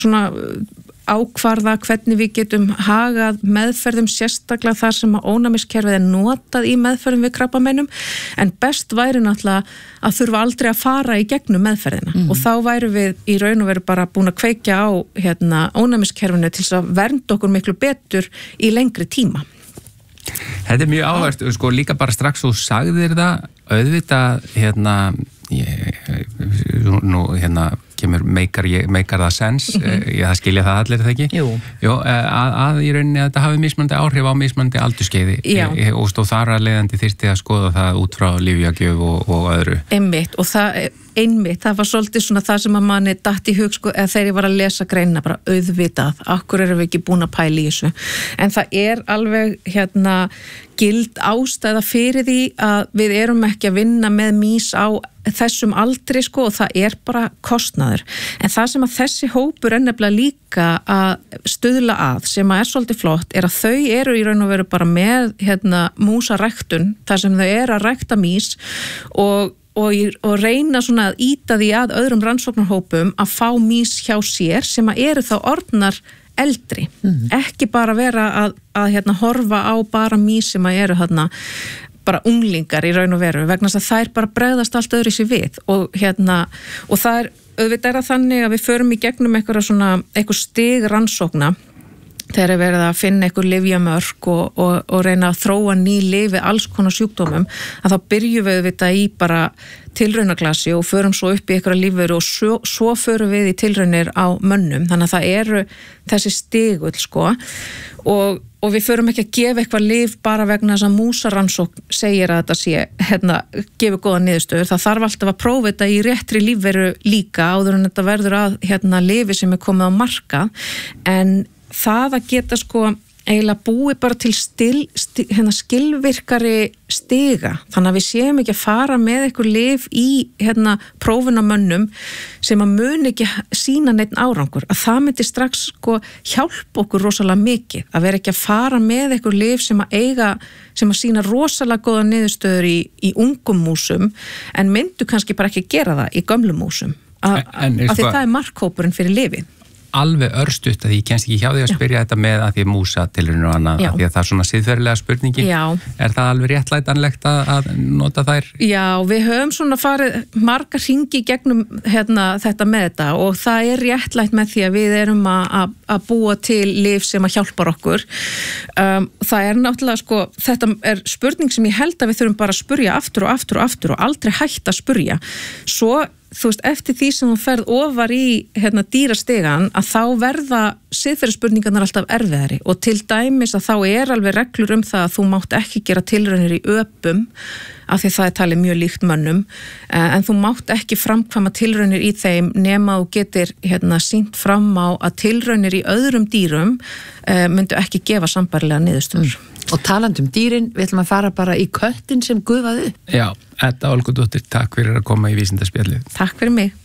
svona ákvarða hvernig við getum hagað meðferðum sérstaklega þar sem að ónæmiskerfið notað í meðferðum við krabbameinum, en best væri náttúrulega að þurfa aldrei að fara í gegnum meðferðina og þá væru við í raun og veru bara búin að kveikja á ónæmiskerfinu til þess að vernda okkur miklu betur í lengri tíma. Þetta mjög áhverst, sko, líka bara strax þú sagðir það, auðvitað nú kemur meikar það sens, það skilja það allir, það ekki? Jú, að í rauninni að þetta hafi mismunandi áhrif á mismunandi aldurskeiði og stóð þar að leiðandi þyrfti að skoða það út frá lyfjagjöf og öðru. Einmitt, og það var svolítið svona það sem að manni datt í hug, sko, eða þegar ég var að lesa greinina bara auðvitað, akkur erum við ekki búin að pæla í þessu, en það er alveg gild ástæða fyrir því að við erum ekki að vinna með mýs á þessum aldri, sko, og það er bara kostnaður, en það sem að þessi hópur er nefnilega líka að stuðla að, sem að er svolítið flott, er að þau eru í raun og veru bara með músaræktun, þar sem þau eru að rækta mýs og reyna svona að ýta því að öðrum rannsóknarhópum að fá mýs hjá sér sem að eru þá orðnar eldri, ekki bara vera að horfa á bara mýs sem að eru bara unglingar í raun og veru, vegna þess að þær bara bregðast allt öðru sér við og það er auðvitað þannig að við förum í gegnum eitthvað stig rannsókna þegar er verið að finna eitthvað lyfjamörk og reyna að þróa ný lyf við alls konar sjúkdómum, að þá byrjum við auðvitað í bara tilraunaglasi og förum svo upp í eitthvað lífveru og svo förum við í tilraunir á mönnum, þannig að það eru þessi stigull, sko, og við förum ekki að gefa eitthvað lyf bara vegna þess að músarannsókn segir að þetta sé, gefur góða niðurstöður, það þarf alltaf að prófa þetta í réttri lífveru líka áður en þetta verður að lyfi sem er komið á markað, en það að geta, sko, eiginlega búið bara til skilvirkari stiga, þannig að við séum ekki að fara með eitthvað lyf í prófunamönnum sem að mun ekki sína neitt árangur, að það myndi strax, sko, hjálpa okkur rosalega mikið, að vera ekki að fara með eitthvað lyf sem að sína rosalega góða niðurstöður í ungum músum, en myndu kannski bara ekki gera það í gömlum músum, af því það er markhópurinn fyrir lyfið. Alveg örstutt að ég kennst ekki hjá því að spyrja þetta með að því músa tilraunir og annað, af því að það er svona siðferðilega spurningi. Já. Er það alveg réttlætanlegt að nota þær? Já, við höfum svona farið marga hringi gegnum þetta með þetta og það er réttlætt með því að við erum að búa til lyf sem að hjálpar okkur. Það er náttúrulega, sko, þetta er spurning sem ég held að við þurfum bara að spurja aftur og aftur og aftur og aldrei hætta að spurja. Svo þú veist, eftir því sem þú ferð ofar í dýrastigan að þá verða siðferðisspurningarnar alltaf erfiðari og til dæmis að þá er alveg reglur um það að þú mátt ekki gera tilraunir í öpum af því það er talið mjög líkt mönnum, en þú mátt ekki framkvæma tilraunir í þeim nema þú getur sýnt fram á að tilraunir í öðrum dýrum myndu ekki gefa sambærilega niðurstöður. Og talandi dýrin, við ætlum að fara bara í köttin sem gufaði upp. Já, Edda Olgudóttir, takk fyrir að koma í Vísindaspjallið. Takk fyrir mig.